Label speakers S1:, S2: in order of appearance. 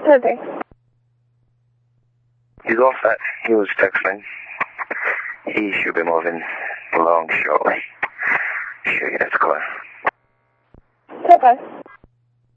S1: Okay.
S2: He's all set. He was texting. He should be moving along shortly. Sure, that's clear.
S1: Okay.